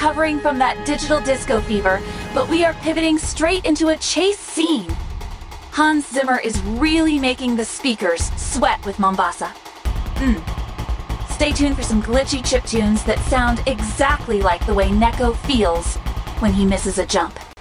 recovering from that digital disco fever, but we are pivoting straight into a chase scene. Hans Zimmer is really making the speakers sweat with Mombasa. Stay tuned for some glitchy chiptunes that sound exactly like the way Neko feels when he misses a jump.